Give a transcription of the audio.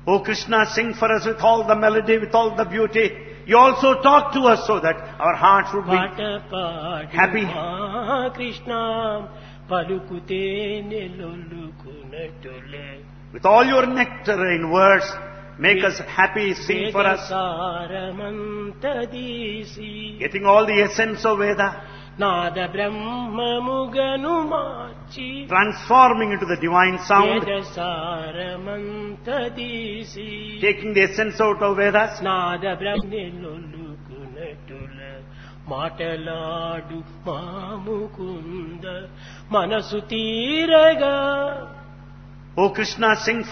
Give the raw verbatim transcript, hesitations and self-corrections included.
O Krishna, sing for us with all the melody, with all the beauty. You also talk to us so that our hearts would be పాట పాడు happy. మా Krishna పలుకుతే నెలొల్లుకున్నట్టులే With all your nectarine words, make us happy, sing for us. సారమంతదీసి Getting all the essence of Veda, Nada బ్రహ్మముగను March transforming into the divine sound, వేద సారమంతదీసి taking the essence out of Vedas. నాద బ్రహ్మొల్లుకున్నట్టుల మాటలాడు మాముకుంద మనసు తీరగా O Krishna, sing